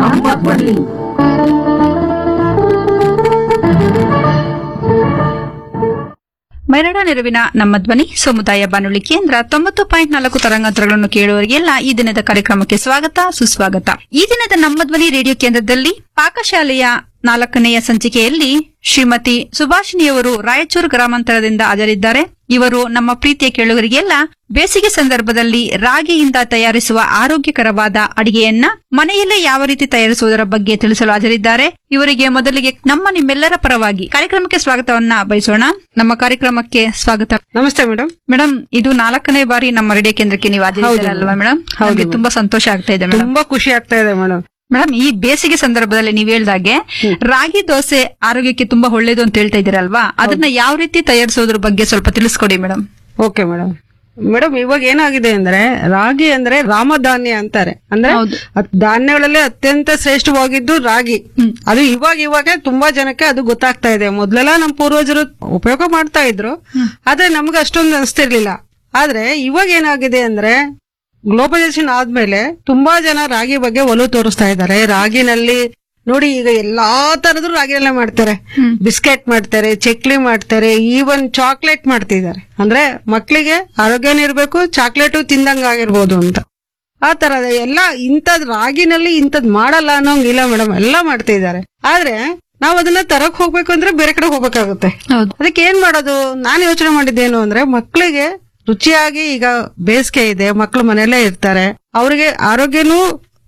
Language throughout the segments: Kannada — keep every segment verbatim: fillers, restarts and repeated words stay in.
ನಮ್ಮ ಧ್ವನಿ. ಮೈರಾಡ ನೆರವಿನ ನಮ್ಮ ಧ್ವನಿ ಸಮುದಾಯ ಬಾನುಲಿ ಕೇಂದ್ರ ತೊಂಬತ್ತು ಪಾಯಿಂಟ್ ನಾಲ್ಕು ತರಂಗಾಂತರಗಳನ್ನು ಕೇಳುವವರಿಗೆಲ್ಲ ಈ ದಿನದ ಕಾರ್ಯಕ್ರಮಕ್ಕೆ ಸ್ವಾಗತ ಸುಸ್ವಾಗತ. ಈ ದಿನದ ನಮ್ಮ ಧ್ವನಿ ರೇಡಿಯೋ ಕೇಂದ್ರದಲ್ಲಿ ಪಾಕಶಾಲೆಯ ನಾಲ್ಕನೆಯ ಸಂಚಿಕೆಯಲ್ಲಿ ಶ್ರೀಮತಿ ಸುಭಾಷಿಣಿಯವರು ರಾಯಚೂರು ಗ್ರಾಮಾಂತರದಿಂದ ಹಾಜರಿದ್ದಾರೆ. ಇವರು ನಮ್ಮ ಪ್ರೀತಿಯ ಕೇಳುಗರಿಗೆಲ್ಲ ಬೇಸಿಗೆ ಸಂದರ್ಭದಲ್ಲಿ ರಾಗಿಯಿಂದ ತಯಾರಿಸುವ ಆರೋಗ್ಯಕರವಾದ ಅಡಿಗೆಯನ್ನ ಮನೆಯಲ್ಲೇ ಯಾವ ರೀತಿ ತಯಾರಿಸುವುದರ ಬಗ್ಗೆ ತಿಳಿಸಲು ಹಾಜರಿದ್ದಾರೆ. ಇವರಿಗೆ ಮೊದಲಿಗೆ ನಮ್ಮ ನಿಮ್ಮೆಲ್ಲರ ಪರವಾಗಿ ಕಾರ್ಯಕ್ರಮಕ್ಕೆ ಸ್ವಾಗತವನ್ನ ಬಯಸೋಣ. ನಮ್ಮ ಕಾರ್ಯಕ್ರಮಕ್ಕೆ ಸ್ವಾಗತ. ನಮಸ್ತೆ ಮೇಡಮ್. ಮೇಡಮ್, ಇದು ನಾಲ್ಕನೇ ಬಾರಿ ನಮ್ಮ ರೇಡಿಯೋ ಕೇಂದ್ರಕ್ಕೆ ನೀವು ಹಾಜರಿದ್ದೀರಲ್ವಾ ಮೇಡಮ್? ಹೌದು, ತುಂಬಾ ಸಂತೋಷ ಆಗ್ತಾ ಇದೆ ಮೇಡಮ್. ತುಂಬಾ ಖುಷಿ ಆಗ್ತಾ ಇದೆ ಮೇಡಮ್. ಮೇಡಮ್, ಈ ಬೇಸಿಗೆ ಸಂದರ್ಭದಲ್ಲಿ ನೀವು ಹೇಳ್ದಾಗೆ ರಾಗಿ ದೋಸೆ ಆರೋಗ್ಯಕ್ಕೆ ತುಂಬಾ ಒಳ್ಳೇದು ಅಂತ ಹೇಳ್ತಾ ಇದ್ದೀರಲ್ವಾ, ಅದನ್ನ ಯಾವ ರೀತಿ ತಯಾರಿಸೋದ್ರ ಬಗ್ಗೆ ಸ್ವಲ್ಪ ತಿಳಿಸ್ಕೊಡಿ ಮೇಡಮ್. Okay madam. ಮೇಡಮ್, ಇವಾಗ ಏನಾಗಿದೆ ಅಂದ್ರೆ ರಾಗಿ ಅಂದ್ರೆ ರಾಮಧಾನ್ಯ ಅಂತಾರೆ. ಅಂದ್ರೆ ಅದ್ ಧಾನ್ಯಗಳಲ್ಲಿ ಅತ್ಯಂತ ಶ್ರೇಷ್ಠವಾಗಿದ್ದು ರಾಗಿ. ಅದು ಇವಾಗ ಇವಾಗ ತುಂಬಾ ಜನಕ್ಕೆ ಅದು ಗೊತ್ತಾಗ್ತಾ ಇದೆ. ಮೊದ್ಲೆಲ್ಲ ನಮ್ಮ ಪೂರ್ವಜರು ಉಪಯೋಗ ಮಾಡ್ತಾ ಇದ್ರು, ಆದ್ರೆ ನಮ್ಗೆ ಅಷ್ಟೊಂದು ಅನಿಸ್ತಿರ್ಲಿಲ್ಲ. ಆದ್ರೆ ಇವಾಗ ಏನಾಗಿದೆ ಅಂದ್ರೆ ಗ್ಲೋಬಲೈಸೇಷನ್ ಆದ್ಮೇಲೆ ತುಂಬಾ ಜನ ರಾಗಿ ಬಗ್ಗೆ ಒಲವು ತೋರಿಸ್ತಾ ಇದ್ದಾರೆ. ರಾಗಿನಲ್ಲಿ ನೋಡಿ, ಈಗ ಎಲ್ಲಾ ತರದ್ದು ರಾಗಿನಲ್ಲೇ ಮಾಡ್ತಾರೆ. ಬಿಸ್ಕೆಟ್ ಮಾಡ್ತಾರೆ, ಚಕ್ಲಿ ಮಾಡ್ತಾರೆ, ಈವನ್ ಚಾಕ್ಲೇಟ್ ಮಾಡ್ತಿದ್ದಾರೆ. ಅಂದ್ರೆ ಮಕ್ಕಳಿಗೆ ಆರೋಗ್ಯನೂ ಇರ್ಬೇಕು, ಚಾಕ್ಲೇಟು ತಿಂದಂಗ ಆಗಿರ್ಬೋದು ಅಂತ. ಆ ತರದ ಎಲ್ಲ ಇಂಥದ್ ರಾಗಿನಲ್ಲಿ ಇಂಥದ್ ಮಾಡಲ್ಲ ಅನ್ನೋಂಗಿಲ್ಲ ಮೇಡಮ್, ಎಲ್ಲಾ ಮಾಡ್ತಿದ್ದಾರೆ. ಆದ್ರೆ ನಾವ್ ಅದನ್ನ ತರಕ್ ಹೋಗ್ಬೇಕು ಅಂದ್ರೆ ಬೇರೆ ಕಡೆ ಹೋಗ್ಬೇಕಾಗುತ್ತೆ. ಅದಕ್ಕೆ ಏನ್ ಮಾಡೋದು? ನಾನು ಯೋಚನೆ ಮಾಡಿದ್ದೇನು ಅಂದ್ರೆ ಮಕ್ಕಳಿಗೆ ರುಚಿಯಾಗಿ, ಈಗ ಬೇಸಿಗೆ ಇದೆ, ಮಕ್ಕಳು ಮನೆಯಲ್ಲೇ ಇರ್ತಾರೆ, ಅವ್ರಿಗೆ ಆರೋಗ್ಯನೂ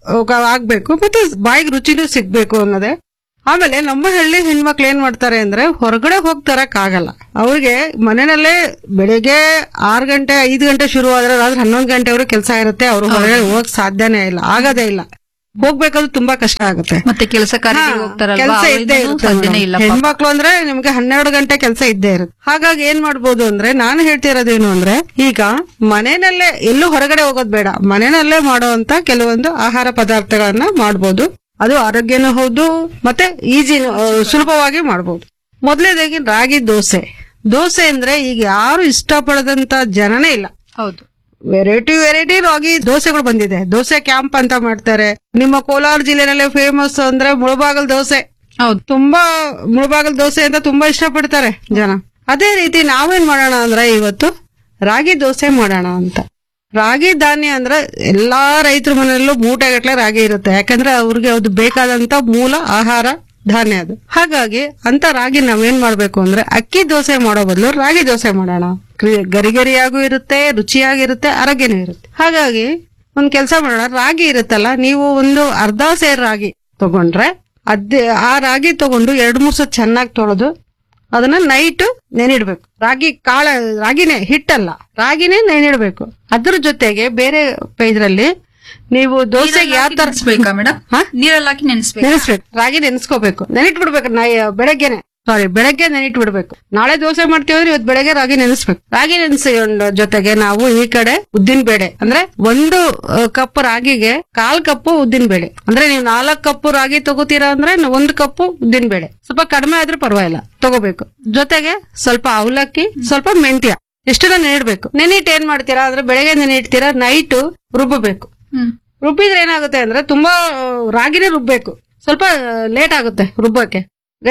ಆಗ್ಬೇಕು ಮತ್ತೆ ಬಾಯಿಗೆ ರುಚಿನೂ ಸಿಗ್ಬೇಕು ಅನ್ನೋದೇ. ಆಮೇಲೆ ನಮ್ಮ ಹಳ್ಳಿ ಹೆಣ್ಮಕ್ಳು ಏನ್ ಮಾಡ್ತಾರೆ ಅಂದ್ರೆ ಹೊರಗಡೆ ಹೋಗಿ ತರಕ್ ಆಗಲ್ಲ. ಅವ್ರಿಗೆ ಮನೆಯಲ್ಲೇ ಬೆಳಿಗ್ಗೆ ಆರು ಗಂಟೆ ಐದು ಗಂಟೆ ಶುರು ಆದ್ರೆ ರಾತ್ರಿ ಹನ್ನೊಂದು ಗಂಟೆವರೆಗೂ ಕೆಲಸ ಇರುತ್ತೆ. ಅವ್ರು ಹೊರಗಡೆ ಹೋಗಕ್ ಸಾಧ್ಯನೇ ಇಲ್ಲ, ಆಗದೇ ಇಲ್ಲ. ಹೋಗ್ಬೇಕಾದ್ರೂ ತುಂಬಾ ಕಷ್ಟ ಆಗುತ್ತೆ. ಮತ್ತೆ ಕೆಲಸ ಕೆಲಸ ಇದ್ದೇ ಇರುತ್ತೆ. ಹೆಣ್ಮಕ್ಳು ಅಂದ್ರೆ ನಿಮ್ಗೆ ಹನ್ನೆರಡು ಗಂಟೆ ಕೆಲಸ ಇದ್ದೇ ಇರುತ್ತೆ. ಹಾಗಾಗಿ ಏನ್ ಮಾಡ್ಬೋದು ಅಂದ್ರೆ ನಾನು ಹೇಳ್ತಿರೋದೇನು ಅಂದ್ರೆ ಈಗ ಮನೆಯಲ್ಲೇ ಎಲ್ಲೂ ಹೊರಗಡೆ ಹೋಗೋದ್ ಬೇಡ, ಮನೆಯಲ್ಲೇ ಮಾಡುವಂತ ಕೆಲವೊಂದು ಆಹಾರ ಪದಾರ್ಥಗಳನ್ನ ಮಾಡ್ಬೋದು. ಅದು ಆರೋಗ್ಯನೂ ಹೌದು, ಮತ್ತೆ ಈಜಿನೂ ಸುಲಭವಾಗಿ ಮಾಡ್ಬೋದು. ಮೊದಲನೇದಾಗಿ ರಾಗಿ ದೋಸೆ. ದೋಸೆ ಅಂದ್ರೆ ಈಗ ಯಾರು ಇಷ್ಟಪಡದಂತ ಜನನೇ ಇಲ್ಲ. ಹೌದು, ವೆರೈಟಿ ವೆರೈಟಿ ರಾಗಿ ದೋಸೆಗಳು ಬಂದಿದೆ. ದೋಸೆ ಕ್ಯಾಂಪ್ ಅಂತ ಮಾಡ್ತಾರೆ. ನಿಮ್ಮ ಕೋಲಾರ ಜಿಲ್ಲೆನಲ್ಲೇ ಫೇಮಸ್ ಅಂದ್ರೆ ಮುಳಬಾಗಲ್ ದೋಸೆ. ಹೌದು, ತುಂಬಾ ಮುಳಬಾಗಲ್ ದೋಸೆ ಅಂತ ತುಂಬಾ ಇಷ್ಟಪಡ್ತಾರೆ ಜನ. ಅದೇ ರೀತಿ ನಾವೇನ್ ಮಾಡೋಣ ಅಂದ್ರೆ ಇವತ್ತು ರಾಗಿ ದೋಸೆ ಮಾಡೋಣ ಅಂತ. ರಾಗಿ ಧಾನ್ಯ ಅಂದ್ರೆ ಎಲ್ಲಾ ರೈತರ ಮನೆಯಲ್ಲೂ ಮೂಟೆಗಟ್ಲೆ ರಾಗಿ ಇರುತ್ತೆ. ಯಾಕಂದ್ರೆ ಅವ್ರಿಗೆ ಅದು ಬೇಕಾದಂತ ಮೂಲ ಆಹಾರ ಧಾನ್ಯ ಅದು. ಹಾಗಾಗಿ ಅಂತ ರಾಗಿ ನಾವೇನ್ ಮಾಡ್ಬೇಕು ಅಂದ್ರೆ ಅಕ್ಕಿ ದೋಸೆ ಮಾಡೋ ಬದಲು ರಾಗಿ ದೋಸೆ ಮಾಡೋಣ. ಗರಿಗರಿಯಾಗೂ ಇರುತ್ತೆ, ರುಚಿಯಾಗಿರುತ್ತೆ, ಆರೋಗ್ಯನೂ ಇರುತ್ತೆ. ಹಾಗಾಗಿ ಒಂದ್ ಕೆಲಸ ಮಾಡೋಣ, ರಾಗಿ ಇರುತ್ತಲ್ಲ, ನೀವು ಒಂದು ಅರ್ಧ ಸೇರ್ ರಾಗಿ ತಗೊಂಡ್ರೆ ಅದೇ ಆ ರಾಗಿ ತಗೊಂಡು ಎರಡ್ ಮೂರ್ ಸಲ ಚೆನ್ನಾಗಿ ತೊಳೆದು ಅದನ್ನ ನೈಟ್ ನೆನಿಡ್ಬೇಕು. ರಾಗಿ ಕಾಳ ರಾಗಿನೇ, ಹಿಟ್ಟಲ್ಲ, ರಾಗಿನೇ ನೆನಿಡ್ಬೇಕು. ಅದ್ರ ಜೊತೆಗೆ ಬೇರೆ ಇದ್ರಲ್ಲಿ ನೀವು ದೋಸೆಗೆ ಯಾವ ತರ ಮೇಡಮ್ ನೀರಲ್ಲಿ ಹಾಕಿ ನೆನೆಸ್ಬೇಕು. ನೆನೆಸ್ಬೇಕು, ರಾಗಿ ನೆನೆಸ್ಕೋಬೇಕು, ನೆನಿಟ್ ಬಿಡ್ಬೇಕು. ಬೆಳಗ್ಗೆನೆ ಸಾರಿ ಬೆಳಗ್ಗೆ ನೆನಿಟ್ ಬಿಡ್ಬೇಕು. ನಾಳೆ ದೋಸೆ ಮಾಡ್ತೀವಿ ಅಂದ್ರೆ ಇವತ್ತು ಬೆಳಗ್ಗೆ ರಾಗಿ ನೆನೆಸ್ಬೇಕು. ರಾಗಿ ನೆನೆಸಿಕೊಂಡ ಜೊತೆಗೆ ನಾವು ಈ ಕಡೆ ಉದ್ದಿನ ಬೇಳೆ, ಅಂದ್ರೆ ಒಂದು ಕಪ್ ರಾಗಿಗೆ ಕಾಲ್ ಕಪ್ಪು ಉದ್ದಿನ ಬೇಳೆ. ಅಂದ್ರೆ ನೀವು ನಾಲ್ಕು ಕಪ್ಪು ರಾಗಿ ತಗೋತೀರಾ ಅಂದ್ರೆ ಒಂದು ಕಪ್ಪು ಉದ್ದಿನ ಬೇಳೆ, ಸ್ವಲ್ಪ ಕಡಿಮೆ ಆದ್ರೂ ಪರವಾಗಿಲ್ಲ ತಗೋಬೇಕು. ಜೊತೆಗೆ ಸ್ವಲ್ಪ ಅವಲಕ್ಕಿ, ಸ್ವಲ್ಪ ಮೆಂತ್ಯ, ಎಷ್ಟೆಲ್ಲ ನೆನಿಡ್ಬೇಕು. ನೆನಿಟ್ ಏನ್ ಮಾಡ್ತೀರಾ ಅಂದ್ರೆ ಬೆಳಗ್ಗೆ ನೆನಿಡ್ತೀರಾ, ನೈಟ್ ರುಬ್ಬಬೇಕು. ರುಬ್ಬಿದ್ರೆ ಏನಾಗುತ್ತೆ ಅಂದ್ರೆ ತುಂಬಾ ರಾಗಿನೇ ರುಬ್ಬೇಕು, ಸ್ವಲ್ಪ ಲೇಟ್ ಆಗುತ್ತೆ ರುಬ್ಬಕ್ಕೆ.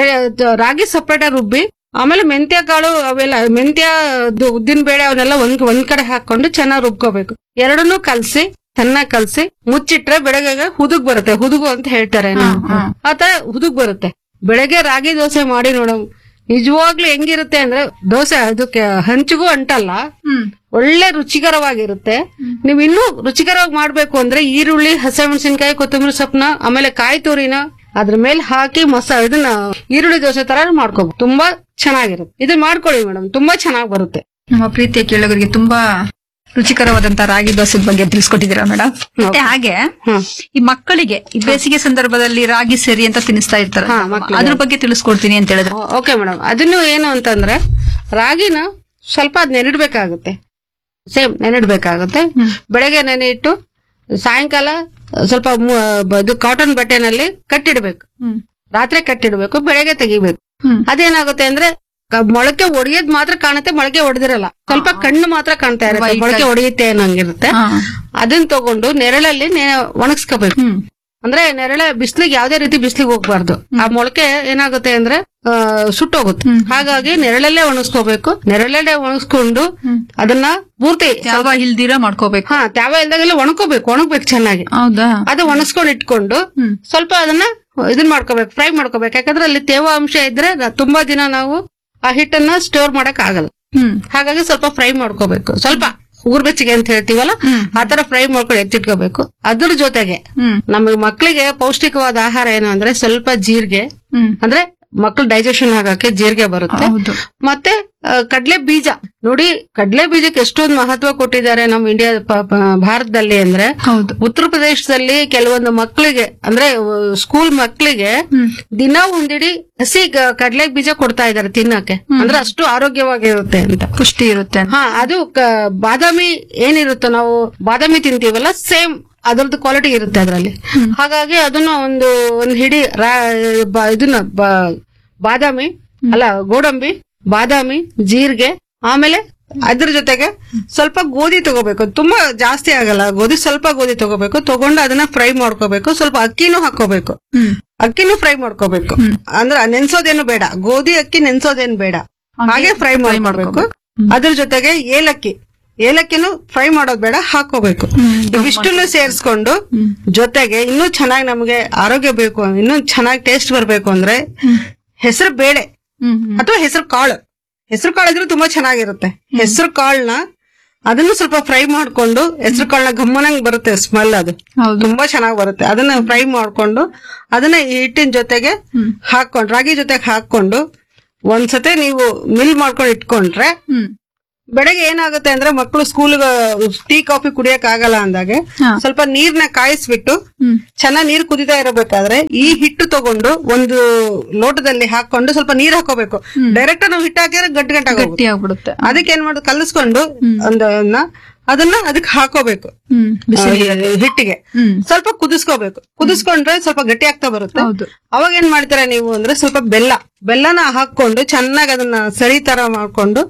ರಾಗಿ ಸಪ್ರೇಟ್ ಆಗಿ ರುಬ್ಬಿ ಆಮೇಲೆ ಮೆಂತ್ಯ ಕಾಳು ಅವೆಲ್ಲ ಮೆಂತ್ಯ ಉದ್ದಿನ ಬೇಳೆ ಅವನ್ನೆಲ್ಲ ಒಂದ್ ಒಂದ್ ಕಡೆ ಹಾಕೊಂಡು ಚೆನ್ನಾಗಿ ರುಬ್ಕೋಬೇಕು. ಎರಡನ್ನೂ ಕಲ್ಸಿ ಚೆನ್ನಾಗಿ ಕಲ್ಸಿ ಮುಚ್ಚಿಟ್ರೆ ಬೆಳಗ್ಗೆ ಹುದುಗ್ ಬರುತ್ತೆ. ಹುದುಗು ಅಂತ ಹೇಳ್ತಾರೆ, ಆತರ ಹುದುಗ್ ಬರುತ್ತೆ. ಬೆಳಗ್ಗೆ ರಾಗಿ ದೋಸೆ ಮಾಡಿ ನೋಡಮ್, ನಿಜವಾಗ್ಲೂ ಹೆಂಗಿರುತ್ತೆ ಅಂದ್ರೆ ದೋಸೆ ಅದಕ್ಕೆ ಹಂಚಿಗೂ ಅಂಟಲ್ಲ, ಒಳ್ಳೆ ರುಚಿಕರವಾಗಿರುತ್ತೆ. ನೀವ್ ಇನ್ನೂ ರುಚಿಕರವಾಗಿ ಮಾಡ್ಬೇಕು ಅಂದ್ರೆ ಈರುಳ್ಳಿ, ಹಸಿಮೆಣಸಿನಕಾಯಿ, ಕೊತ್ತಂಬರಿ ಸೊಪ್ಪನ, ಆಮೇಲೆ ಕಾಯಿ ತುರಿನ ಅದ್ರ ಮೇಲೆ ಹಾಕಿ ಮಸಾ ಇದನ್ನ ಈರುಳ್ಳಿ ದೋಸೆ ತರ ಮಾಡ್ಕೋಬಹುದು. ತುಂಬಾ ಚೆನ್ನಾಗಿರುತ್ತೆ. ಇದನ್ನ ಮಾಡ್ಕೊಳ್ಳಿ ಮೇಡಮ್, ತುಂಬಾ ಚೆನ್ನಾಗಿ ಬರುತ್ತೆ. ನಮ್ಮ ಪ್ರೀತಿಯ ಕೇಳುಗರಿಗೆ ತುಂಬಾ ರುಚಿಕರವಾದಂತಹ ರಾಗಿ ದೋಸೆ ಬಗ್ಗೆ ತಿಳಿಸ್ಕೊಟ್ಟಿದ್ದೀರಾ ಮೇಡಮ್. ಮತ್ತೆ ಹಾಗೆ ಈ ಮಕ್ಕಳಿಗೆ ಈ ಬೇಸಿಗೆ ಸಂದರ್ಭದಲ್ಲಿ ರಾಗಿ ಸೇರಿ ಅಂತ ತಿನ್ನಿಸ್ತಾ ಇರ್ತಾರೆ, ಅದ್ರ ಬಗ್ಗೆ ತಿಳಿಸ್ಕೊಡ್ತೀನಿ ಅಂತ ಹೇಳಿದ್ರೆ. ಓಕೆ ಮೇಡಮ್, ಅದನ್ನು ಏನು ಅಂತಂದ್ರೆ ರಾಗಿನ ಸ್ವಲ್ಪ ಅದ್ ನೆನಿಡ್ಬೇಕಾಗುತ್ತೆ, ಸೇಮ್ ನೆನಿಡ್ಬೇಕಾಗುತ್ತೆ. ಬೆಳಗ್ಗೆ ನೆನೆ ಇಟ್ಟು ಸಾಯಂಕಾಲ ಸ್ವಲ್ಪ ಇದು ಕಾಟನ್ ಬಟ್ಟೆನಲ್ಲಿ ಕಟ್ಟಿಡ್ಬೇಕು. ರಾತ್ರಿ ಕಟ್ಟಿಡ್ಬೇಕು, ಬೆಳಗ್ಗೆ ತೆಗಿಬೇಕು. ಅದೇನಾಗುತ್ತೆ ಅಂದ್ರೆ ಮೊಳಕೆ ಒಡೆಯೋದ್ ಮಾತ್ರ ಕಾಣುತ್ತೆ, ಮೊಳಕೆ ಹೊಡೆದಿರಲ್ಲ, ಸ್ವಲ್ಪ ಕಣ್ಣು ಮಾತ್ರ ಕಾಣ್ತಾ ಇರುತ್ತೆ, ಮೊಳಕೆ ಹೊಡೆಯುತ್ತೆ ಅನ್ನಂಗಿರುತ್ತೆ. ಅದನ್ನ ತಗೊಂಡು ನೆರಳಲ್ಲಿ ಒಣಗಿಸ್ಕೋಬೇಕು. ಅಂದ್ರೆ ನೆರಳೆ ಬಿಸ್ಲಿಗೆ ಯಾವ್ದೇ ರೀತಿ ಬಿಸ್ಲಿಗೆ ಹೋಗ್ಬಾರ್ದು. ಆ ಮೊಳಕೆ ಏನಾಗುತ್ತೆ ಅಂದ್ರೆ ಆ, ಸುಟ್ಟೋಗುತ್ತೆ. ಹಾಗಾಗಿ ನೆರಳಲ್ಲೇ ಒಣಗಿಸ್ಕೋಬೇಕು. ನೆರಳಲ್ಲೇ ಒಣಗಿಸ್ಕೊಂಡು ಅದನ್ನ ಪೂರ್ತಿ ಯಾವ ಇಲ್ದಿರ ಮಾಡ್ಕೋಬೇಕು. ಹಾ ತ್ಯಾವ ಇಲ್ದಾಗೆಲ್ಲ ಒಣಕೋಬೇಕು, ಒಣಗ್ಬೇಕು ಚೆನ್ನಾಗಿ. ಹೌದಾ? ಅದು ಒಣಗಿಸ್ಕೊಂಡು ಇಟ್ಕೊಂಡು ಸ್ವಲ್ಪ ಅದನ್ನ ಇದನ್ ಮಾಡ್ಕೋಬೇಕು, ಫ್ರೈ ಮಾಡ್ಕೋಬೇಕು. ಯಾಕಂದ್ರೆ ಅಲ್ಲಿ ತೇವಾಂಶ ಇದ್ರೆ ನ- ತುಂಬಾ ದಿನ ನಾವು ಆ ಹಿಟ್ಟನ್ನ ಸ್ಟೋರ್ ಮಾಡಕ್ ಆಗಲ್ಲ. ಹ್ಮ್ ಹಾಗಾಗಿ ಸ್ವಲ್ಪ ಫ್ರೈ ಮಾಡ್ಕೋಬೇಕು. ಸ್ವಲ್ಪ ಉಗುರ್ಬೆಚ್ಚಿಗೆ ಅಂತ ಹೇಳ್ತೀವಲ್ಲ ಆತರ ಫ್ರೈ ಮಾಡ್ಕೊಂಡು ಎತ್ತಿಟ್ಕೋಬೇಕು. ಅದ್ರ ಜೊತೆಗೆ ಹ್ಮ್ ನಮಗೆ ಮಕ್ಕಳಿಗೆ ಪೌಷ್ಟಿಕವಾದ ಆಹಾರ ಏನು ಅಂದ್ರೆ ಸ್ವಲ್ಪ ಜೀರಿಗೆ, ಹ್ಮ್ ಅಂದ್ರೆ ಮಕ್ಕಳು ಡೈಜೆಷನ್ ಆಗಕ್ಕೆ ಜೀರಿಗೆ ಬರುತ್ತೆ. ಹೌದು. ಮತ್ತೆ ಆ, ಕಡ್ಲೆ ಬೀಜ ನೋಡಿ, ಕಡ್ಲೆ ಬೀಜಕ್ಕೆ ಎಷ್ಟೊಂದು ಮಹತ್ವ ಕೊಟ್ಟಿದ್ದಾರೆ ನಮ್ಮ ಇಂಡಿಯಾ ಪ- ಪ- ಭಾರತದಲ್ಲಿ ಅಂದ್ರೆ ಹೌದು. ಉತ್ತರ ಪ್ರದೇಶದಲ್ಲಿ ಕೆಲವೊಂದು ಮಕ್ಕಳಿಗೆ ಅಂದ್ರೆ ಸ್ಕೂಲ್ ಮಕ್ಕಳಿಗೆ ದಿನ ಒಂದಿಡಿ ಹಸಿ ಗ- ಕಡ್ಲೆ ಬೀಜ ಕೊಡ್ತಾ ಇದ್ದಾರೆ ತಿನ್ನಕ್ಕೆ. ಅಂದ್ರೆ ಅಷ್ಟು ಆರೋಗ್ಯವಾಗಿರುತ್ತೆ ಅಂತ. ಪುಷ್ಟಿ ಇರುತ್ತೆ ಅಂತ. ಹಾ ಅದು ಕ- ಬಾದಾಮಿ ಏನಿರುತ್ತೋ ನಾವು ಬಾದಾಮಿ ತಿಂತೀವಲ್ಲ ಸೇಮ್ ಅದರದ್ದು ಕ್ವಾಲಿಟಿ ಇರುತ್ತೆ ಅದರಲ್ಲಿ. ಹಾಗಾಗಿ ಅದನ್ನ ಒಂದು ಒಂದು ಹಿಡಿ ರಾ- ಬ- ಇದನ್ನ ಬ- ಬಾದಾಮಿ ಅಲ್ಲ ಗೋಡಂಬಿ, ಬಾದಾಮಿ, ಜೀರಿಗೆ, ಆಮೇಲೆ ಅದ್ರ ಜೊತೆಗೆ ಸ್ವಲ್ಪ ಗೋಧಿ ತಗೋಬೇಕು. ತುಂಬಾ ಜಾಸ್ತಿ ಆಗಲ್ಲ ಗೋಧಿ, ಸ್ವಲ್ಪ ಗೋಧಿ ತಗೋಬೇಕು. ತಗೊಂಡು ಅದನ್ನ ಫ್ರೈ ಮಾಡ್ಕೋಬೇಕು. ಸ್ವಲ್ಪ ಅಕ್ಕಿನೂ ಹಾಕೋಬೇಕು. ಹ್ಮ್ ಅಕ್ಕಿನೂ ಫ್ರೈ ಮಾಡ್ಕೋಬೇಕು. ಅಂದ್ರೆ ನೆನ್ಸೋದೇನು ಬೇಡ, ಗೋಧಿ ಅಕ್ಕಿ ನೆನ್ಸೋದೇನು ಬೇಡ, ಹಾಗೆ ಫ್ರೈ ಮಾಡ್ಕೋಬೇಕು. ಅದ್ರ ಜೊತೆಗೆ ಏಲಕ್ಕಿ, ಏಲಕ್ಕಿನೂ ಫ್ರೈ ಮಾಡೋದ್ ಬೇಡ, ಹಾಕೋಬೇಕು. ಇವಿಷ್ಟನ್ನು ಸೇರಿಸ್ಕೊಂಡು ಜೊತೆಗೆ ಇನ್ನೂ ಚೆನ್ನಾಗಿ ನಮಗೆ ಆರೋಗ್ಯ ಬೇಕು, ಇನ್ನೂ ಚೆನ್ನಾಗಿ ಟೇಸ್ಟ್ ಬರ್ಬೇಕು ಅಂದ್ರೆ ಹೆಸರು ಬೇಳೆ ಹ್ಮ್ ಹ್ಮ್ ಅಥವಾ ಹೆಸರು ಕಾಳು, ಹೆಸರು ಕಾಳು ಇದ್ರೆ ತುಂಬಾ ಚೆನ್ನಾಗಿರುತ್ತೆ. ಹೆಸರು ಕಾಳನ್ನ ಅದನ್ನು ಸ್ವಲ್ಪ ಫ್ರೈ ಮಾಡ್ಕೊಂಡು, ಹೆಸರು ಕಾಳನ್ನ ಗಮ್ಮನಂಗ್ ಬರುತ್ತೆ ಸ್ಮೆಲ್, ಅದು ಹೌದು. ತುಂಬಾ ಚೆನ್ನಾಗಿ ಬರುತ್ತೆ. ಅದನ್ನ ಫ್ರೈ ಮಾಡ್ಕೊಂಡು ಅದನ್ನ ಈ ಹಿಟ್ಟಿನ ಜೊತೆಗೆ ಹಾಕೊಂಡು, ರಾಗಿ ಜೊತೆಗೆ ಹಾಕೊಂಡು ಒಂದ್ಸತಿ ನೀವು ಮಿಲ್ ಮಾಡ್ಕೊಂಡು ಇಟ್ಕೊಂಡ್ರೆ ಹ್ಮ್ ಬೆಳಗ್ಗೆ ಏನಾಗುತ್ತೆ ಅಂದ್ರೆ ಮಕ್ಕಳು ಸ್ಕೂಲ್ ಟೀ ಕಾಫಿ ಕುಡಿಯಕ್ ಆಗಲ್ಲ ಅಂದಾಗೆ ಹಾ. ಸ್ವಲ್ಪ ನೀರ್ನ ಕಾಯಿಸ್ಬಿಟ್ಟು ಹ್ಮ್ ಚೆನ್ನಾಗಿ ನೀರ್ ಕುದಿತಾ ಇರಬೇಕಾದ್ರೆ ಈ ಹಿಟ್ಟು ತಗೊಂಡು ಒಂದು ಲೋಟದಲ್ಲಿ ಹಾಕೊಂಡು ಸ್ವಲ್ಪ ನೀರ್ ಹಾಕೋಬೇಕು. ಡೈರೆಕ್ಟ್ ನಾವು ಹಿಟ್ಟು ಹಾಕಿದ್ರೆ ಗಟ್ಟಿ ಗಟ್ಟಾಗೋಗುತ್ತೆ. ಗಟ್ಟಿ ಆಗ್ಬಿಡುತ್ತೆ. ಅದಕ್ಕೆ ಏನ್ ಮಾಡೋದು, ಕಲಿಸ್ಕೊಂಡು ಒಂದನ್ನ ಅದನ್ನ ಅದಕ್ಕೆ ಹಾಕೋಬೇಕು. ಹ್ಮ್ ಬಿಸಿ ಆ, ಹಿಟ್ಟಿಗೆ ಹ್ಮ್ ಸ್ವಲ್ಪ ಕುದಿಸ್ಕೋಬೇಕು. ಕುದಿಸ್ಕೊಂಡ್ರೆ ಸ್ವಲ್ಪ ಗಟ್ಟಿ ಆಗ್ತಾ ಬರುತ್ತೆ. ಹೌದು. ಅವಾಗ ಏನ್ ಮಾಡ್ತೀರಾ ನೀವು ಅಂದ್ರೆ ಸ್ವಲ್ಪ ಬೆಲ್ಲ ಬೆಲ್ಲನ ಹಾಕೊಂಡು ಚೆನ್ನಾಗಿ ಅದನ್ನ ಸರಿ ತರ ಮಾಡ್ಕೊಂಡು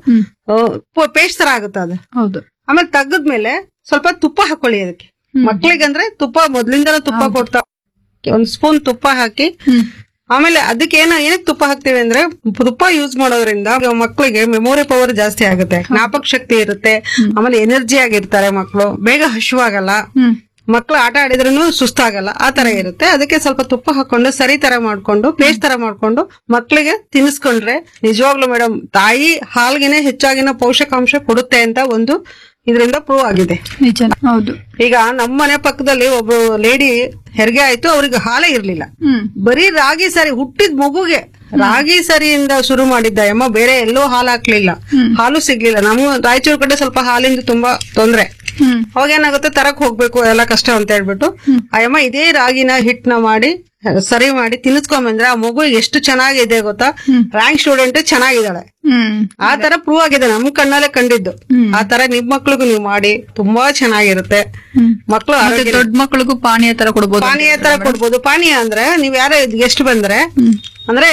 ಪೇಸ್ಟ್ ತರ ಆಗುತ್ತೆ ಅದು. ಹೌದು. ಆಮೇಲೆ ತೆಗೆದ್ಮೇಲೆ ಸ್ವಲ್ಪ ತುಪ್ಪ ಹಾಕೊಳ್ಳಿ ಅದಕ್ಕೆ. ಮಕ್ಳಿಗಂದ್ರೆ ತುಪ್ಪ ಮೊದ್ಲಿಂದನೂ ತುಪ್ಪ ಕೊಡ್ತಾ, ಒಂದ್ ಸ್ಪೂನ್ ತುಪ್ಪ ಹಾಕಿ ಹ್ಮ್ ಆಮೇಲೆ ಅದಕ್ಕೆ ಏನ ಏನಕ್ಕೆ ತುಪ್ಪ ಹಾಕ್ತಿವಿ ಅಂದ್ರೆ ತುಪ್ಪ ಯೂಸ್ ಮಾಡೋದ್ರಿಂದ ಮಕ್ಕಳಿಗೆ ಮೆಮೊರಿ ಪವರ್ ಜಾಸ್ತಿ ಆಗುತ್ತೆ, ಜ್ಞಾಪಕ ಶಕ್ತಿ ಇರುತ್ತೆ, ಆಮೇಲೆ ಎನರ್ಜಿ ಆಗಿರ್ತಾರೆ ಮಕ್ಕಳು, ಬೇಗ ಹಶುವಾಗಲ್ಲ, ಹ್ಮ್ ಮಕ್ಳು ಆಟ ಆಡಿದ್ರೂ ಸುಸ್ತಾಗಲ್ಲ, ಆ ತರ ಇರುತ್ತೆ. ಅದಕ್ಕೆ ಸ್ವಲ್ಪ ತುಪ್ಪ ಹಾಕೊಂಡು ಸರಿ ತರ ಮಾಡ್ಕೊಂಡು ಪೇಸ್ಟ್ ತರ ಮಾಡ್ಕೊಂಡು ಮಕ್ಳಿಗೆ ತಿನ್ನಿಸ್ಕೊಂಡ್ರೆ ನಿಜವಾಗ್ಲೂ ಮೇಡಮ್ ತಾಯಿ ಹಾಲ್ಗೆನೆ ಹೆಚ್ಚಾಗಿನ ಪೋಷಕಾಂಶ ಕೊಡುತ್ತೆ ಅಂತ ಒಂದು ಇದರಿಂದ ಪ್ರೂವ್ ಆಗಿದೆ. ನಿಜ. ಹೌದು. ಈಗ ನಮ್ಮ ಮನೆ ಪಕ್ಕದಲ್ಲಿ ಒಬ್ರು ಲೇಡಿ ಹೆರಿಗೆ ಆಯ್ತು, ಅವ್ರಿಗೆ ಹಾಲೇ ಇರ್ಲಿಲ್ಲ. ಹ್ಮ್ ಬರೀ ರಾಗಿ ಸರಿ ಹುಟ್ಟಿದ ಮಗುಗೆ ರಾಗಿ ಸರಿಯಿಂದ ಶುರು ಮಾಡಿದ್ದ ಅಮ್ಮ, ಬೇರೆ ಎಲ್ಲೂ ಹಾಲು ಹಾಕ್ಲಿಲ್ಲ, ಹಾಲು ಸಿಗ್ಲಿಲ್ಲ. ನಮ್ಮ ರಾಯಚೂರು ಕಡೆ ಸ್ವಲ್ಪ ಹಾಲಿಂದ ತುಂಬಾ ತೊಂದ್ರೆ. ಹ್ಮ್ ಅವಾಗ ಏನಾಗುತ್ತೆ, ತರಕ್ ಹೋಗ್ಬೇಕು ಎಲ್ಲ ಕಷ್ಟ ಅಂತ ಹೇಳ್ಬಿಟ್ಟು ಆ ಅಮ್ಮ ಇದೇ ರಾಗಿನ ಹಿಟ್ನ ಮಾಡಿ ಸರಿ ಮಾಡಿ ತಿನ್ನಿಸ್ಕೊಂಬಂದ್ರೆ ಆ ಮಗು ಎಷ್ಟು ಚೆನ್ನಾಗಿದೆ ಗೊತ್ತಾ, ರ್ಯಾಂಕ್ ಸ್ಟೂಡೆಂಟ್ ಚೆನ್ನಾಗಿದ್ದಾಳೆ. ಹ್ಮ್ ಆ ತರ ಪ್ರೂವ್ ಆಗಿದೆ, ನಮ್ ಕಣ್ಣಲ್ಲೇ ಕಂಡಿದ್ದು. ಆ ತರ ನಿಮ್ ಮಕ್ಳಿಗೂ ನೀವು ಮಾಡಿ ತುಂಬಾ ಚೆನ್ನಾಗಿರುತ್ತೆ. ಮಕ್ಳು ಮತ್ತೆ ದೊಡ್ಡ ಮಕ್ಕಳಿಗೂ ಪಾನೀಯ ತರ ಕೊಡ್ಬೋದು. ಪಾನೀಯ ತರ ಕೊಡ್ಬೋದು. ಪಾನೀಯ ಅಂದ್ರೆ ನೀವ್ ಯಾರ ಗೆಸ್ಟ್ ಬಂದ್ರೆ ಅಂದ್ರೆ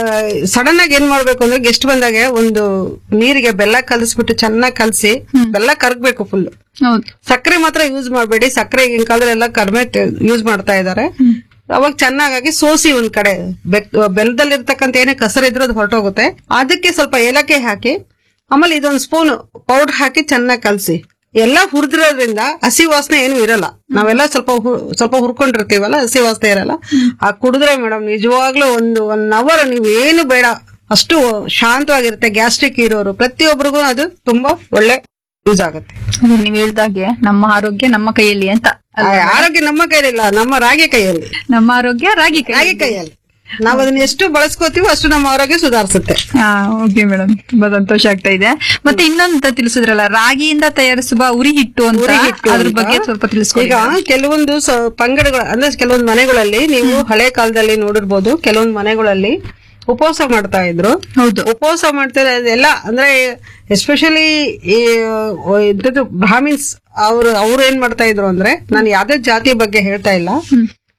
ಸಡನ್ ಆಗಿ ಏನ್ ಮಾಡ್ಬೇಕು ಅಂದ್ರೆ ಗೆಸ್ಟ್ ಬಂದಾಗ ಒಂದು ನೀರಿಗೆ ಬೆಲ್ಲ ಕಲಸ್ಬಿಟ್ಟು ಚೆನ್ನಾಗಿ ಕಲಸಿ, ಬೆಲ್ಲ ಕರಗ್ಬೇಕು ಫುಲ್. ಹೌದು. ಸಕ್ಕರೆ ಮಾತ್ರ ಯೂಸ್ ಮಾಡಬೇಡಿ, ಸಕ್ಕರೆ ಈಗಿನ ಕಾಲದಲ್ಲಿ ಎಲ್ಲ ಕಡಿಮೆ ಯೂಸ್ ಮಾಡ್ತಾ ಇದಾರೆ. ಅವಾಗ ಚೆನ್ನಾಗಿ ಸೋಸಿ ಒಂದ್ ಕಡೆ ಬೆಲ್ಲದಲ್ಲಿರ್ತಕ್ಕಂಥ ಏನೇ ಕಸರಿದ್ರು ಅದು ಹೊರಟೋಗುತ್ತೆ. ಅದಕ್ಕೆ ಸ್ವಲ್ಪ ಏಲಕ್ಕಿ ಹಾಕಿ ಆಮೇಲೆ ಇದೊಂದ್ ಸ್ಪೂನ್ ಪೌಡರ್ ಹಾಕಿ ಚೆನ್ನಾಗಿ ಕಲಸಿ, ಎಲ್ಲಾ ಹುರಿದಿರೋದ್ರಿಂದ ಹಸಿ ವಾಸನೆ ಏನು ಇರಲ್ಲ. ನಾವೆಲ್ಲ ಸ್ವಲ್ಪ ಸ್ವಲ್ಪ ಹುರ್ಕೊಂಡಿರ್ತೀವಲ್ಲ, ಹಸಿ ವಾಸನೆ ಇರಲ್ಲ. ಆ ಕುಡಿದ್ರೆ ಮೇಡಮ್ ನಿಜವಾಗ್ಲೂ ಒಂದು ಒನ್ ಅವರ್ ನೀವು ಏನು ಬೇಡ, ಅಷ್ಟು ಶಾಂತವಾಗಿರುತ್ತೆ. ಗ್ಯಾಸ್ಟ್ರಿಕ್ ಇರೋರು ಪ್ರತಿಯೊಬ್ಬರಿಗೂ ಅದು ತುಂಬಾ ಒಳ್ಳೆ ಯೂಸ್ ಆಗುತ್ತೆ. ನೀವ್ ಹೇಳ್ದಾಗೆ ನಮ್ಮ ಆರೋಗ್ಯ ನಮ್ಮ ಕೈಯಲ್ಲಿ ಅಂತ. ಆರೋಗ್ಯ ನಮ್ಮ ಕೈಯಲ್ಲಿಲ್ಲ, ನಮ್ಮ ರಾಗಿ ಕೈಯಲ್ಲಿ. ನಮ್ಮ ಆರೋಗ್ಯ ರಾಗಿ ಕೈ. ರಾಗಿ ಕೈಯಲ್ಲಿ ನಾವ್ ಅದನ್ನ ಎಷ್ಟು ಬಳಸ್ಕೋತೀವೋ ಅಷ್ಟು ನಮ್ಮ ಆರೋಗ್ಯ ಸುಧಾರಿಸುತ್ತೆ. ಓಕೆ ಮೇಡಮ್, ತುಂಬಾ ಸಂತೋಷ ಆಗ್ತಾ ಇದೆ. ಮತ್ತೆ ಇನ್ನೊಂದು ತಿಳಿಸಿದ್ರಲ್ಲ, ರಾಗಿಯಿಂದ ತಯಾರಿಸುವ ಉರಿ ಹಿಟ್ಟು ಅಂತ, ಉರಿ ಹಿಟ್ಟು ಅದ್ರ ಅಂತ. ಬಗ್ಗೆ ಸ್ವಲ್ಪ ತಿಳಿಸ್ಕೊಡಿ. ಈಗ ಕೆಲವೊಂದು ಸ- ಪಂಗಡಗಳು ಅಂದ್ರೆ ಕೆಲವೊಂದು ಮನೆಗಳಲ್ಲಿ ನೀವು ಹಳೆ ಕಾಲದಲ್ಲಿ ನೋಡಿರ್ಬೋದು, ಕೆಲವೊಂದು ಮನೆಗಳಲ್ಲಿ ಉಪವಾಸ ಮಾಡ್ತಾ ಇದ್ರು. ಹೌದು. ಉಪವಾಸ ಮಾಡ್ತಾರೆ ಎಲ್ಲ ಅಂದ್ರೆ ಎಸ್ಪೆಷಲಿ ಈ ಇದ್ರದ್ದು ಬ್ರಾಹ್ಮಿನ್ಸ್ ಅವ್ರು ಅವ್ರು ಏನ್ ಮಾಡ್ತಾ ಇದ್ರು ಅಂದ್ರೆ, ನಾನು ಯಾವ್ದೇ ಜಾತಿ ಬಗ್ಗೆ ಹೇಳ್ತಾ ಇಲ್ಲ,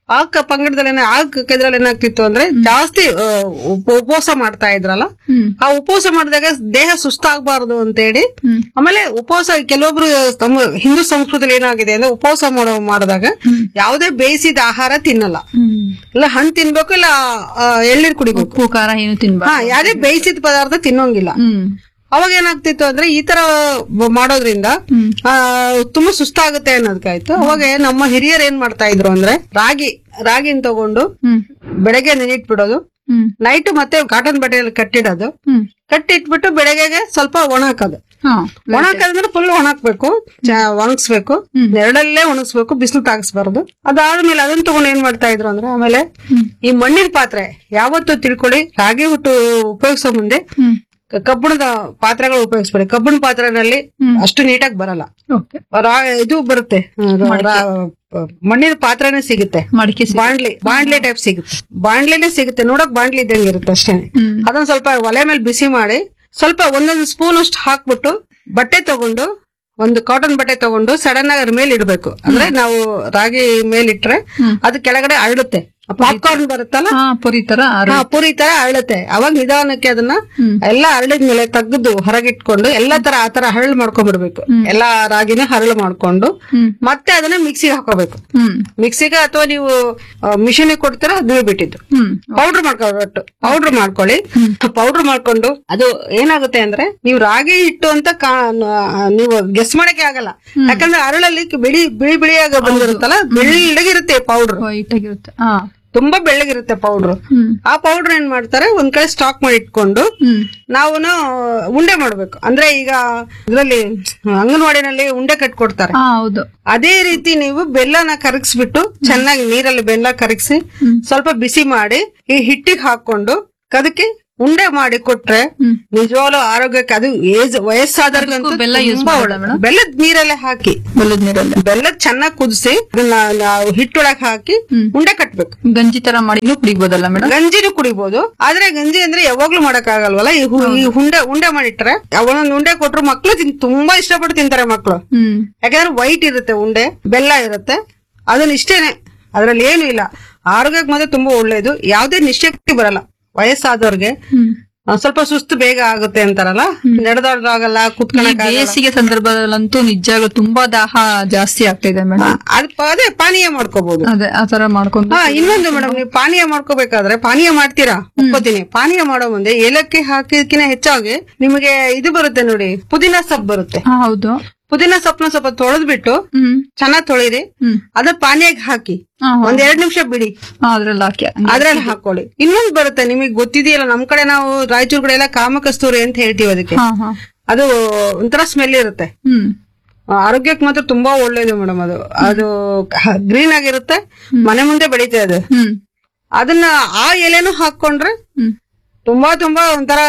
ಆ ಕ- ಪಂಗಡದಲ್ಲಿ ಏನ- ಆ ಇದ್ರಲ್ಲಿ ಏನಾಗ್ತಿತ್ತು ಅಂದ್ರೆ ಜಾಸ್ತಿ ಆ, ಉಪ- ಉಪವಾಸ ಮಾಡ್ತಾ ಇದ್ರಲ್ಲ, ಆ ಉಪವಾಸ ಮಾಡಿದಾಗ ದೇಹ ಸುಸ್ತಾಗಬಾರದು ಅಂತೇಳಿ, ಆಮೇಲೆ ಉಪವಾಸ ಕೆಲವೊಬ್ರು ತಮ್ಮ ಹಿಂದೂ ಸಂಸ್ಕೃತಿಯಲ್ಲಿ ಏನಾಗಿದೆ ಅಂದ್ರೆ ಉಪವಾಸ ಮಾಡೋ ಮಾಡಿದಾಗ ಯಾವುದೇ ಬೇಯಿಸಿದ ಆಹಾರ ತಿನ್ನಲ್ಲ, ಇಲ್ಲ ಹಣ್ಣು ತಿನ್ಬೇಕು, ಇಲ್ಲ ಆ, ಎಳ್ನೀರ್ ಕುಡಿಬೇಕು, ಉಪ್ಪು ಖಾರ ಏನು ತಿನ್ಬಾರ್ದು. ಹಾ ಯಾವುದೇ ಬೇಯಿಸಿದ ಪದಾರ್ಥ ತಿನ್ನೋಂಗಿಲ್ಲ. ಹ್ಮ್ ಅವಾಗ ಏನಾಗ್ತಿತ್ತು ಅಂದ್ರೆ ಈ ತರ ಮಾಡೋದ್ರಿಂದ ಆ ತುಂಬಾ ಸುಸ್ತಾಗುತ್ತೆ ಅನ್ನೋದಕ್ಕಾಯ್ತು. ಅವಾಗ ನಮ್ಮ ಹಿರಿಯರು ಏನ್ ಮಾಡ್ತಾ ಇದ್ರು ಅಂದ್ರೆ ರಾಗಿ ರಾಗಿನ ತಗೊಂಡು ಹ್ಮ್ ಬೆಳಗ್ಗೆ ನೆನಿಟ್ಬಿಡೋದು, ಹ್ಮ್ ನೈಟ್ ಮತ್ತೆ ಕಾಟನ್ ಬಟ್ಟೆಯಲ್ಲಿ ಕಟ್ಟಿಡೋದು, ಹ್ಮ್ ಕಟ್ಟಿಟ್ಬಿಟ್ಟು ಬೆಳಗ್ಗೆಗೆ ಸ್ವಲ್ಪ ಒಣ ಹಾಕೋದು. ಹಾ ಒಣ ಹಾಕೋದಂದ್ರೆ ಫುಲ್ ಒಣಹಾಕ್ಬೇಕು, ಒಣಗಿಸ್ಬೇಕು, ನೆರಳಲ್ಲೇ ಒಣಗಿಸ್ಬೇಕು, ಬಿಸಿಲು ತಾಗಿಸ್ಬಾರ್ದು. ಅದಾದ್ಮೇಲೆ ಅದನ್ನ ತಗೊಂಡು ಏನ್ ಮಾಡ್ತಾ ಇದ್ರು ಅಂದ್ರೆ ಆಮೇಲೆ ಈ ಮಣ್ಣಿನ ಪಾತ್ರೆ ಯಾವತ್ತು ತಿಳ್ಕೊಳ್ಳಿ, ರಾಗಿ ಹುಟ್ಟು ಉಪಯೋಗಿಸೋ ಮುಂದೆ ಹ್ಮ್ ಕಬ್ಬಿಣದ ಪಾತ್ರೆಗಳು ಉಪಯೋಗಿಸ್ಬೇಡಿ. ಕಬ್ಬಿಣ ಪಾತ್ರೆನಲ್ಲಿ ಅಷ್ಟು ನೀಟಾಗಿ ಬರಲ್ಲ, ಓಕೆ ರಾ- ಇದು ಬರುತ್ತೆ, ರಾ- ಮಣ್ಣಿನ ಪಾತ್ರೆನೇ ಸಿಗುತ್ತೆ, ಮಡಿಕೆ ಸಿ- ಬಾಂಡ್ಲಿ ಬಾಂಡ್ಲಿ ಟೈಪ್ ಸಿಗುತ್ತೆ, ಬಾಂಡ್ಲಿನೇ ಸಿಗುತ್ತೆ, ನೋಡಕ್ ಬಾಂಡ್ಲಿ ಇದ್ದಂಗೆ ಇರುತ್ತೆ ಅಷ್ಟೇ. ಅದನ್ನ ಸ್ವಲ್ಪ ಒಲೆ ಮೇಲೆ ಬಿಸಿ ಮಾಡಿ ಸ್ವಲ್ಪ ಒಂದೊಂದು ಸ್ಪೂನ್ ಅಷ್ಟು ಹಾಕ್ಬಿಟ್ಟು ಬಟ್ಟೆ ತಗೊಂಡು, ಒಂದು ಕಾಟನ್ ಬಟ್ಟೆ ತಗೊಂಡು ಸಡನ್ ಆಗಿ ಅದ್ರ ಮೇಲೆ ಇಡ್ಬೇಕು. ಅಂದ್ರೆ ನಾವು ರಾಗಿ ಮೇಲಿಟ್ರೆ ಅದು ಕೆಳಗಡೆ ಅರಳುತ್ತೆ, ಪಾಪ್ಕಾರ್ನ್ ಬರುತ್ತಲ್ಲ, ಹಾ ಪುರಿ ತರ ಹಾ ಪೂರಿ ತರ ಅರಳುತ್ತೆ. ಅವಾಗ ನಿಧಾನಕ್ಕೆ ಅದನ್ನ ಎಲ್ಲಾ ಹರಳಿದ್ಮೇಲೆ ತೆಗೆದು ಹೊರಗಿಟ್ಕೊಂಡು ಎಲ್ಲಾ ತರ ಆ ತರ ಹರಳು ಮಾಡ್ಕೊಂಡ್ಬಿಡ್ಬೇಕು. ಎಲ್ಲಾ ರಾಗಿನ ಹರಳು ಮಾಡ್ಕೊಂಡು ಮತ್ತೆ ಅದನ್ನ ಮಿಕ್ಸಿಗೆ ಹಾಕೋಬೇಕು. ಹ್ಮ್ ಮಿಕ್ಸಿಗೆ ಅಥವಾ ನೀವು ಮಿಷಿನ್ ಕೊಡ್ತೀರಾ ಅದನ್ನ ಬಿಟ್ಟಿದ್ದು ಹ್ಮ್ ಪೌಡರ್ ಮಾಡ್ಕೊಟ್ಟು ಪೌಡರ್ ಮಾಡ್ಕೊಳ್ಳಿ. ಪೌಡರ್ ಮಾಡ್ಕೊಂಡು ಅದು ಏನಾಗುತ್ತೆ ಅಂದ್ರೆ ನೀವು ರಾಗಿ ಹಿಟ್ಟು ಅಂತ ಕಾ- ನೀವು ಗೆಸ್ ಮಾಡಕ್ಕೆ ಆಗಲ್ಲ, ಯಾಕಂದ್ರೆ ಅರಳಲ್ಲಿ ಬಿಳಿ ಬಿಳಿ ಬಿಳಿಯಾಗ ಬಂದಿರುತ್ತಲ್ಲ, ಬೆಳ್ಳಗಿರುತ್ತೆ ಪೌಡರ್, ವೈಟ್ ಆಗಿರುತ್ತೆ. ಹಾ ತುಂಬಾ ಬೆಳ್ಳಗಿರುತ್ತೆ ಪೌಡರ್. ಹ್ಮ್ ಆ ಪೌಡರ್ ಏನ್ ಮಾಡ್ತಾರೆ ಒಂದ್ ಕಡೆ ಸ್ಟಾಕ್ ಮಾಡಿ ಇಟ್ಕೊಂಡು ಹ್ಮ್ ನಾವು ಉಂಡೆ ಮಾಡ್ಬೇಕು. ಅಂದ್ರೆ ಈಗ ಇದ್ರಲ್ಲಿ ಅಂಗನವಾಡಿನಲ್ಲಿ ಉಂಡೆ ಕಟ್ಕೊಡ್ತಾರೆ, ಹಾ ಹೌದು. ಅದೇ ರೀತಿ ನೀವು ಬೆಲ್ಲನ ಕರಗಿಸ್ಬಿಟ್ಟು ಚೆನ್ನಾಗಿ ನೀರಲ್ಲಿ ಬೆಲ್ಲ ಕರಗಿಸಿ ಸ್ವಲ್ಪ ಬಿಸಿ ಮಾಡಿ ಈ ಹಿಟ್ಟಿಗೆ ಹಾಕೊಂಡು ಅದಕ್ಕೆ ಉಂಡೆ ಮಾಡಿ ಕೊಟ್ರೆ ನಿಜವಾಗ್ಲೂ ಆರೋಗ್ಯಕ್ಕೆ, ಅದು ಏಜ್ ವಯಸ್ಸಾದವ್ರಿಗಂತೂ ಬೆಲ್ಲ use ತುಂಬಾ ಮಾಡೋದಾ ಒಳ್ಳೆ. ಬೆಲ್ಲದ ನೀರಲ್ಲೇ ಹಾಕಿ, ಬೆಲ್ಲದ ನೀರಲ್ಲಿ ಬೆಲ್ಲದ ಚೆನ್ನಾಗಿ ಕುದಿಸಿ ಅದನ್ನ ನಾವು ಹಿಟ್ಟೊಳಗೆ ಹಾಕಿ ಉಂಡೆ ಕಟ್ಬೇಕು. ಗಂಜಿ ತರ ಮಾಡಿನೂ ಕುಡಿಬೋದಲ್ಲ ಮೇಡಮ್? ಗಂಜಿನೂ ಕುಡಿಬಹುದು, ಆದ್ರೆ ಗಂಜಿ ಅಂದ್ರೆ ಯಾವಾಗ್ಲೂ ಮಾಡಕ್ ಆಗಲ್ವಲ್ಲ. ಈ ಹು- ಈ ಉಂಡೆ ಉಂಡೆ ಮಾಡಿಟ್ರೆ ಒಂದೊಂದು ಉಂಡೆ ಕೊಟ್ರು ಮಕ್ಳು ತಿನ್ ತುಂಬಾ ಇಷ್ಟಪಟ್ಟು ತಿಂತಾರೆ ಮಕ್ಳು. ಹ್ಮ್ ಯಾಕಂದ್ರೆ ವೈಟ್ ಇರುತ್ತೆ ಉಂಡೆ, ಬೆಲ್ಲ ಇರುತ್ತೆ, ಅದನ್ನ ಇಷ್ಟೇನೆ, ಅದ್ರಲ್ಲಿ ಏನು ಇಲ್ಲ. ಆರೋಗ್ಯಕ್ಕೆ ಮಾತ್ರ ತುಂಬಾ ಒಳ್ಳೇದು, ಯಾವ್ದೇ ನಿಶ್ಯಕ್ತಿ ಬರಲ್ಲ. ವಯಸ್ಸಾದವ್ರಿಗೆ ಹ್ಮ್ ಒಂದ್ ಸ್ವಲ್ಪ ಸುಸ್ತು ಬೇಗ ಆಗುತ್ತೆ ಅಂತಾರಲ್ಲ, ನಡೆದಾಡೋದಾಗಲ್ಲ, ಈ ಕುತ್ಕೊಳಕ್ ಬೇಸಿಗೆ ಸಂದರ್ಭದಲ್ಲಂತೂ ನಿಜವಾಗ್ಲೂ ತುಂಬಾ ದಾಹ ಜಾಸ್ತಿ ಆಗ್ತಾ ಇದೆ ಮೇಡಮ್. ಅದ್ ಅದೇ ಪಾನೀಯ ಮಾಡ್ಕೋಬಹುದು. ಅದೇ ಆತರ ಮಾಡ್ಕೊಂಡು ಹಾ ಇನ್ನೊಂದು ಮೇಡಮ್, ನೀವು ಪಾನೀಯ ಮಾಡ್ಕೋಬೇಕಾದ್ರೆ ಪಾನೀಯ ಮಾಡ್ತೀರಾ ಒಪ್ಕೋತೀನಿ. ಪಾನೀಯ ಮಾಡೋ ಮುಂದೆ ಏಲಕ್ಕಿ ಹಾಕಿದಕ್ಕಿಂತ ಹೆಚ್ಚಾಗಿ ನಿಮಗೆ ಇದು ಬರುತ್ತೆ ನೋಡಿ, ಪುದೀನ ಸೊಪ್ಪು ಬರುತ್ತೆ. ಹಾ ಹೌದು. ಪುದೀನ ಸೊಪ್ಪನ ಸ್ವಲ್ಪ ತೊಳೆದ್ಬಿಟ್ಟು ಹ್ಮ್ ಚೆನ್ನಾಗ್ ತೊಳಿರಿ, ಹ್ಮ್ ಅದ ಪಾನೀಯಕ್ಕೆ ಹಾಕಿ ಹಾ, ಹಾ. ಒಂದ್ ಎರಡ್ ನಿಮಿಷ ಬಿಡಿ, ಹಾ, ಅದ್ರಲ್ಲಿ ಹಾಕಿ ಅದ್ರಲ್ಲಿ ಹಾಕೊಳ್ಳಿ. ಇನ್ನೊಂದು ಬರುತ್ತೆ ನಿಮಗೆ ಗೊತ್ತಿದೆಯಲ್ಲ, ನಮ್ ಕಡೆ ನಾವು ರಾಯಚೂರ್ ಕಡೆ ಎಲ್ಲ ಕಾಮಕಸ್ತೂರಿ ಅಂತ ಹೇಳ್ತೀವಿ ಅದಕ್ಕೆ. ಹಾ ಹಾ ಅದು ಒಂಥರ ಸ್ಮೆಲ್ ಇರುತ್ತೆ, ಹ್ಮ್ ಆರೋಗ್ಯಕ್ಕೆ ಮಾತ್ರ ತುಂಬಾ ಒಳ್ಳೇದು ಮೇಡಮ್. ಅದು ಅದು ಗ್ರೀನ್ ಆಗಿರುತ್ತೆ, ಮನೆ ಮುಂದೆ ಬೆಳೀತದೆ ಅದು. ಹ್ಮ್ ಅದನ್ನ ಆ ಎಲೆನೂ ಹಾಕೊಂಡ್ರೆ ಹ್ಮ್ ತುಂಬಾ ತುಂಬಾ ಒಂಥರ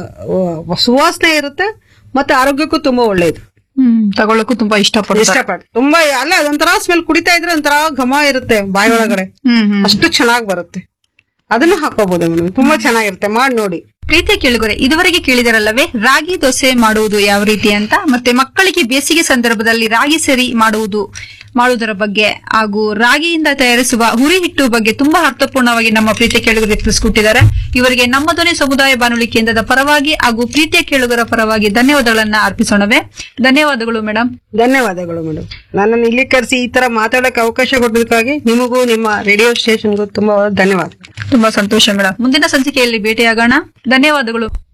ಆ, ಸುವಾಸನೆ ಇರುತ್ತೆ, ಮತ್ತೆ ಆರೋಗ್ಯಕ್ಕೂ ತುಂಬಾ ಒಳ್ಳೇದು. ಹ್ಮ್ ತಗೊಳಕ್ಕೂ ತುಂಬಾ ಇಷ್ಟಪಡ್ತಾರೆ. ಇಷ್ಟಪಟ್ಟು ತುಂಬಾ ಅಲ್ಲ, ಅದೊಂಥರ ಸ್ಮೆಲ್ ಕುಡಿತಾ ಇದ್ರೆ ಒಂಥರ ಘಮ ಇರುತ್ತೆ ಬಾಯಿ ಒಳಗಡೆ, ಹ್ಮ್ ಹ್ಮ್ ಅಷ್ಟು ಚೆನ್ನಾಗಿ ಬರುತ್ತೆ. ಅದನ್ನು ಹಾಕೋಬಹುದು ಮೇಡಮ್, ತುಂಬಾ ಚೆನ್ನಾಗಿರುತ್ತೆ, ಮಾಡಿ ನೋಡಿ. ಪ್ರೀತಿಯ ಕೇಳುಗರೆ, ಇದುವರೆಗೆ ಕೇಳಿದರಲ್ಲವೇ ರಾಗಿ ದೋಸೆ ಮಾಡುವುದು ಯಾವ ರೀತಿ ಅಂತ, ಮತ್ತೆ ಮಕ್ಕಳಿಗೆ ಬೇಸಿಗೆ ಸಂದರ್ಭದಲ್ಲಿ ರಾಗಿ ಸರಿ ಮಾಡುವುದು ಮಾಡುವುದರ ಬಗ್ಗೆ ಹಾಗೂ ರಾಗಿಯಿಂದ ತಯಾರಿಸುವ ಹುರಿ ಹಿಟ್ಟು ಬಗ್ಗೆ ತುಂಬಾ ಅರ್ಥಪೂರ್ಣವಾಗಿ ನಮ್ಮ ಪ್ರೀತಿಯ ಕೇಳುಗರಿಗೆ ತಿಳಿಸಿಕೊಟ್ಟಿದ್ದಾರೆ. ಇವರಿಗೆ ನಮ್ಮ ಧ್ವನಿ ಸಮುದಾಯ ಬಾನುಲಿ ಕೇಂದ್ರದ ಪರವಾಗಿ ಹಾಗೂ ಪ್ರೀತಿಯ ಕೇಳುಗರ ಪರವಾಗಿ ಧನ್ಯವಾದಗಳನ್ನ ಅರ್ಪಿಸೋಣವೇ. ಧನ್ಯವಾದಗಳು ಮೇಡಮ್. ಧನ್ಯವಾದಗಳು ಮೇಡಮ್, ನನ್ನನ್ನು ಇಲ್ಲಿ ಕರೆಸಿ ಈ ತರ ಮಾತಾಡಕ್ಕೆ ಅವಕಾಶ ಕೊಡೋದಕ್ಕಾಗಿ ನಿಮಗೂ ನಿಮ್ಮ ರೇಡಿಯೋ ಸ್ಟೇಷನ್ಗೂ ತುಂಬಾ ಧನ್ಯವಾದ. ತುಂಬಾ ಸಂತೋಷ ಮೇಡಮ್. ಮುಂದಿನ ಸಂಚಿಕೆಯಲ್ಲಿ ಭೇಟಿಯಾಗೋಣ. ಧನ್ಯವಾದಗಳು.